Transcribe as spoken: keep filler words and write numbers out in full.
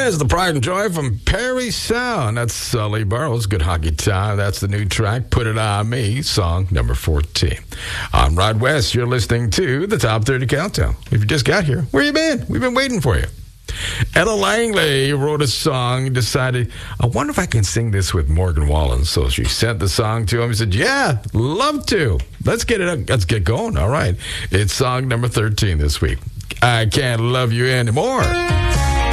is the Pride and Joy from Perry Sound. That's uh, Lee Burrows. Good hockey time. That's the new track, Put It On Me, song number fourteen. I'm Rod West. You're listening to the Top thirty Countdown. If you just got here, where you been? We've been waiting for you. Ella Langley wrote a song, decided, I wonder if I can sing this with Morgan Wallen. So she sent the song to him. He said, yeah, love to. Let's get it up. Let's get going. All right. It's song number thirteen this week. I Can't Love You Anymore.